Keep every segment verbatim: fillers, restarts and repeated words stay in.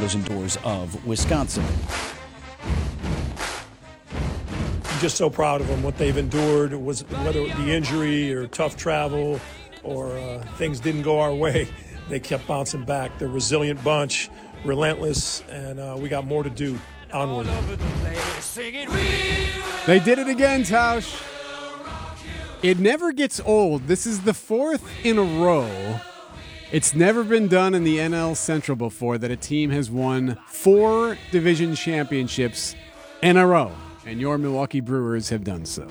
windows and doors of Wisconsin. I'm just so proud of them, what they've endured, was whether it be injury or tough travel or uh, things didn't go our way. They kept bouncing back. They're a resilient bunch, relentless, and uh, we got more to do. Onward. They did it again, Tausch. It never gets old. This is the fourth in a row. It's never been done in the N L Central before that a team has won four division championships in a row, and your Milwaukee Brewers have done so.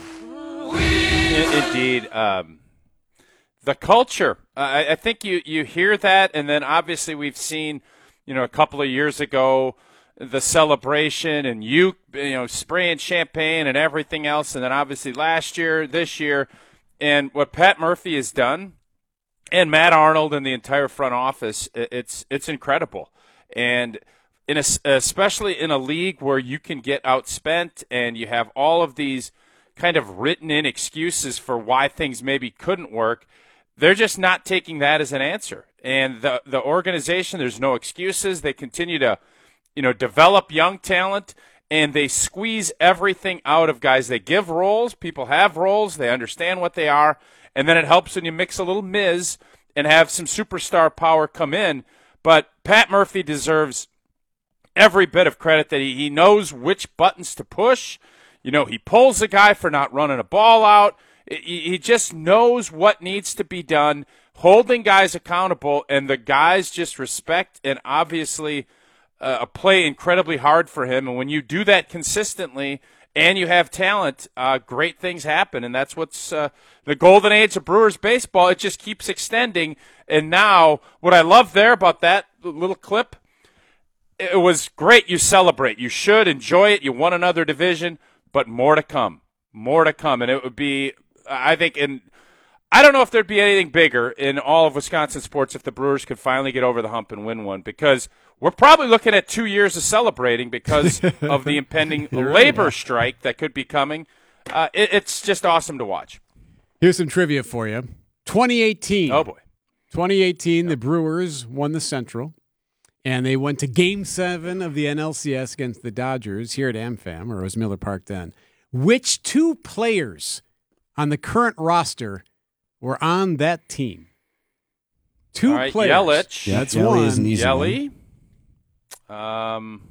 Indeed. Um, the culture. Uh, I, I think you, you hear that, and then obviously we've seen, you know, a couple of years ago, the celebration and you, you know, spraying champagne and everything else, and then obviously last year, this year, and what Pat Murphy has done, and Matt Arnold and the entire front office, it's it's incredible. And in a, especially in a league where you can get outspent and you have all of these kind of written-in excuses for why things maybe couldn't work, they're just not taking that as an answer. And the the organization, there's no excuses. They continue to, you know, develop young talent, and they squeeze everything out of guys. They give roles. People have roles. They understand what they are. And then it helps when you mix a little Miz and have some superstar power come in. But Pat Murphy deserves every bit of credit that he, he knows which buttons to push. You know, he pulls the guy for not running a ball out. He, he just knows what needs to be done, holding guys accountable, and the guys just respect and obviously – Uh, play incredibly hard for him. And when you do that consistently and you have talent, uh, great things happen. And that's what's uh, the golden age of Brewers baseball. It just keeps extending. And now what I love there about that little clip, it was great. You celebrate. You should enjoy it. You won another division, but more to come. More to come. And it would be, I think, in I don't know if there'd be anything bigger in all of Wisconsin sports if the Brewers could finally get over the hump and win one, because we're probably looking at two years of celebrating because of the impending labor strike that could be coming. Uh, it, it's just awesome to watch. Here's some trivia for you. twenty eighteen. Oh, boy. twenty eighteen, yep. The Brewers won the Central, and they went to Game seven of the N L C S against the Dodgers here at AmFam, or it was Miller Park then. Which two players on the current roster were on that team? Two All right, players. Yelich. Yeah, That's Yelly one. is an easy Yelly. Um,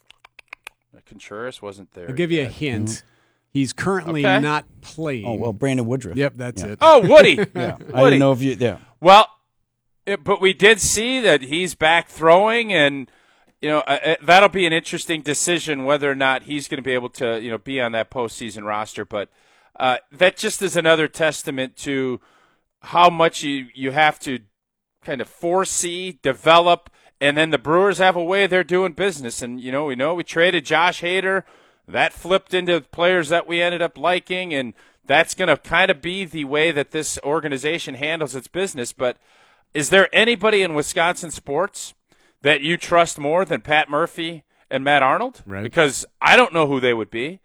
Contreras wasn't there. I'll give you yet. a hint. Mm-hmm. He's currently Okay. not playing. Oh, well, Brandon Woodruff. Yep, that's Yeah. it. Oh, Woody. Yeah. Woody. I didn't know if you, yeah. Well, it, but we did see that he's back throwing, and you know uh, that'll be an interesting decision whether or not he's going to be able to you know be on that postseason roster. But uh, that just is another testament to how much you, you have to kind of foresee, develop, and then the Brewers have a way they're doing business. And, you know, we know we traded Josh Hader. That flipped into players that we ended up liking, and that's going to kind of be the way that this organization handles its business. But is there anybody in Wisconsin sports that you trust more than Pat Murphy and Matt Arnold? Right. Because I don't know who they would be.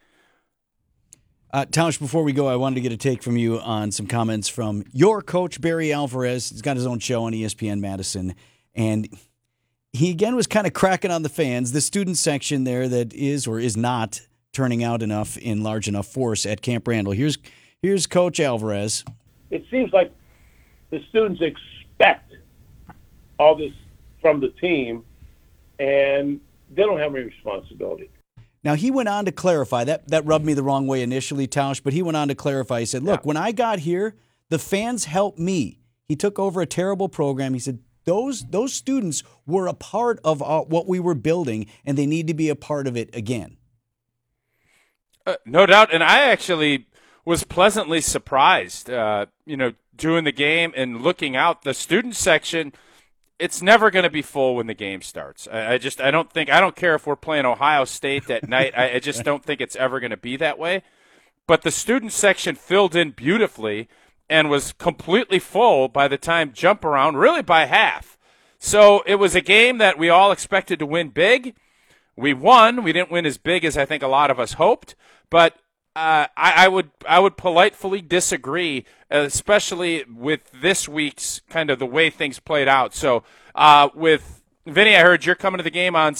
Uh, Tausch, before we go, I wanted to get a take from you on some comments from your coach, Barry Alvarez. He's got his own show on E S P N Madison, and he again was kind of cracking on the fans, the student section there that is or is not turning out enough in large enough force at Camp Randall. Here's here's Coach Alvarez. It seems like the students expect all this from the team, and they don't have any responsibility. Now, he went on to clarify, that that rubbed me the wrong way initially, Tausch, but he went on to clarify. He said, look, yeah. when I got here, the fans helped me. He took over a terrible program. He said, those those students were a part of uh, what we were building, and they need to be a part of it again. Uh, no doubt, and I actually was pleasantly surprised, uh, you know, doing the game and looking out. The student section, it's never going to be full when the game starts. I, I just, I don't think, I don't care if we're playing Ohio State that night. I, I just don't think it's ever going to be that way. But the student section filled in beautifully and was completely full by the time jump around, really by half. So it was a game that we all expected to win big. We won. We didn't win as big as I think a lot of us hoped, but uh, I, I would I would politely disagree, especially with this week's kind of the way things played out. So uh, with Vinny, I heard you're coming to the game on